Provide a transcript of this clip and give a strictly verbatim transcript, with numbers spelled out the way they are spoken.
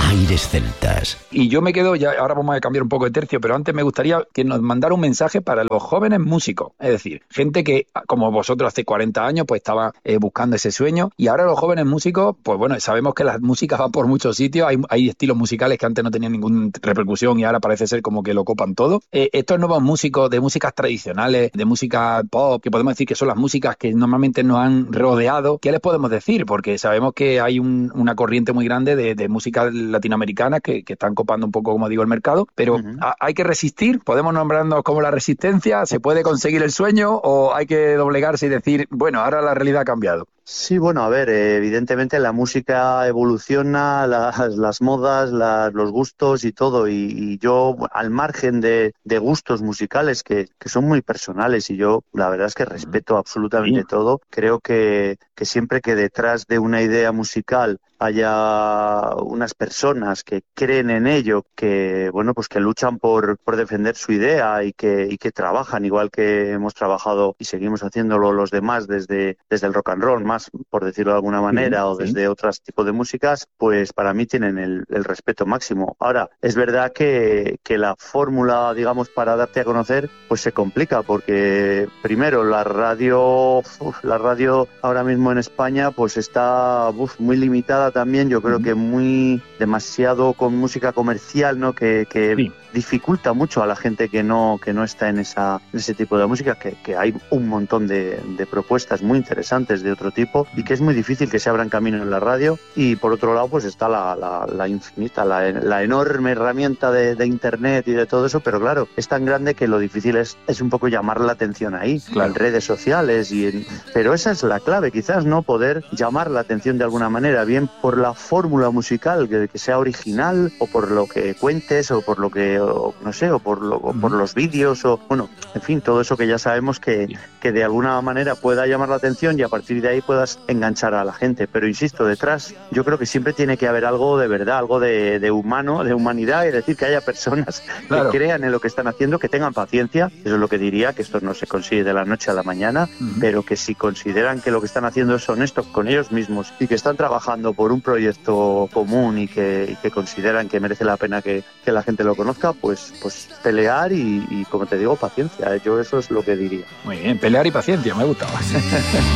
Aires celtas. Y yo me quedo, ya ahora vamos a cambiar un poco de tercio, pero antes me gustaría que nos mandara un mensaje para los jóvenes músicos. Es decir, gente que, como vosotros hace cuarenta años, pues estaba eh, buscando ese sueño. Y ahora los jóvenes músicos, pues bueno, sabemos que las músicas van por muchos sitios. Hay, hay estilos musicales que antes no tenían ninguna repercusión y ahora parece ser como que lo copan todo. Eh, estos nuevos músicos de músicas tradicionales, de música pop, que podemos decir que son las músicas que normalmente nos han rodeado, ¿qué les podemos decir? Porque sabemos que hay un, una corriente muy grande de, de música latinoamericana que, que están copando un poco, como digo, el mercado, pero uh-huh. a, hay que resistir. Podemos nombrarnos como la resistencia. ¿Se puede conseguir el sueño o hay que doblegarse y decir, bueno, ahora la realidad ha cambiado? Sí, bueno, a ver, eh, evidentemente la música evoluciona, las, las modas, la, los gustos y todo, y, y yo, al margen de, de gustos musicales que, que son muy personales, y yo la verdad es que respeto absolutamente sí. todo, creo que, que siempre que detrás de una idea musical haya unas personas que creen en ello, que bueno, pues que luchan por, por defender su idea y que, y que trabajan igual que hemos trabajado y seguimos haciéndolo los demás desde, desde el rock and roll, más por decirlo de alguna manera, sí, o desde sí. otros tipos de músicas, pues para mí tienen el, el respeto máximo. Ahora, es verdad que, que la fórmula, digamos, para darte a conocer, pues se complica, porque primero la radio, uf, la radio ahora mismo en España, pues está uf, muy limitada también, yo creo uh-huh. que muy demasiado con música comercial, ¿no? Que, que sí. dificulta mucho a la gente que no, que no está en, esa, en ese tipo de música, que, que hay un montón de, de propuestas muy interesantes de otro tipo y que es muy difícil que se abran camino en la radio. Y por otro lado pues está la, la, la infinita, la, la enorme herramienta de, de internet y de todo eso, pero claro, es tan grande que lo difícil es, es un poco llamar la atención ahí, claro. en redes sociales y en, pero esa es la clave, quizás, ¿no? Poder llamar la atención de alguna manera, bien por la fórmula musical, que, que sea original, o por lo que cuentes, o por lo que, o, no sé, o por, lo, o por los vídeos, o bueno, en fin, todo eso que ya sabemos que, que de alguna manera pueda llamar la atención y a partir de ahí puedas enganchar a la gente. Pero insisto, detrás yo creo que siempre tiene que haber algo de verdad, algo de, de humano, de humanidad, y decir que haya personas claro. que crean en lo que están haciendo, que tengan paciencia. Eso es lo que diría, que esto no se consigue de la noche a la mañana, uh-huh. pero que si consideran que lo que están haciendo es honesto con ellos mismos y que están trabajando por un proyecto común y que, y que consideran que merece la pena que, que la gente lo conozca, pues, pues pelear y, y, como te digo, paciencia. Yo eso es lo que diría. Muy bien, pelear y paciencia, me gustaba.